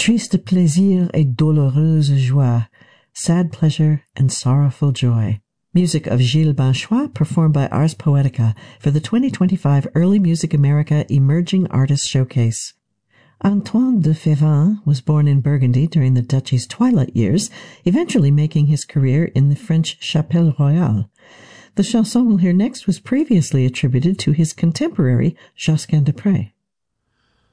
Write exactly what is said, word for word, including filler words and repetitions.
triste plaisir et douloureuse joie, sad pleasure and sorrowful joy. Music of Gilles Banchois, performed by Ars Poetica for the twenty twenty-five Early Music America Emerging Artists Showcase. Antoine de Fevin was born in Burgundy during the duchy's twilight years, eventually making his career in the French Chapelle Royale. The chanson we'll hear next was previously attributed to his contemporary Josquin des Prez.